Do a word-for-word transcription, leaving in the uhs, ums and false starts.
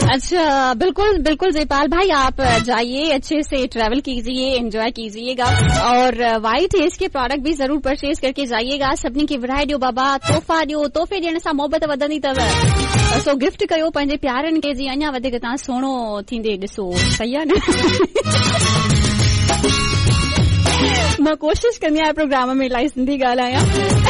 अच्छा, बिल्कुल बिल्कुल जयपाल भाई, आप जाइए, अच्छे से ट्रैवल कीजिए, एंजॉय कीजिएगा और वाइट हेज के प्रोडक्ट भी जरूर परचेज करके जाइएगा। सभिनी खे विराए ॾियो बाबा, तोहफ़ा ॾियो, तोहफ़े ॾियण सां मोहबत वधंदी अथव। सो गिफ्ट कयो पंहिंजे प्यारनि खे, जीअं अञा वधीक तव्हां सुहिणो थींदे ॾिसो, सही आहे न? मां कोशिश कंदी आहियां प्रोग्राम में इलाही सिंधी ॻाल्हायां।